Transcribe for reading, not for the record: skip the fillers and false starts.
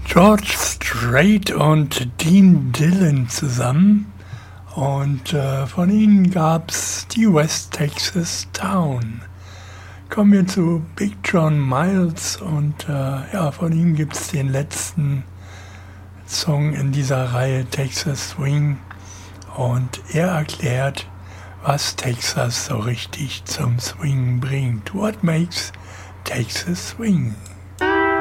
George Strait und Dean Dillon zusammen und von ihnen gab es die West Texas Town. Kommen wir zu Big John Miles und von ihm gibt es den letzten Song in dieser Reihe Texas Swing und er erklärt, was Texas so richtig zum Swing bringt. What makes Texas swing?